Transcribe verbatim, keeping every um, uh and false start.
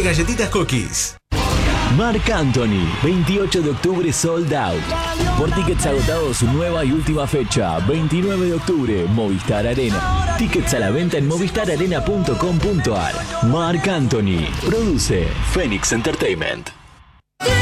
galletitas cookies. Marc Anthony, veintiocho de octubre sold out. Por tickets agotados, su nueva y última fecha, veintinueve de octubre, Movistar Arena. Tickets a la venta en movistar arena punto com punto ar. Marc Anthony, produce Phoenix Entertainment.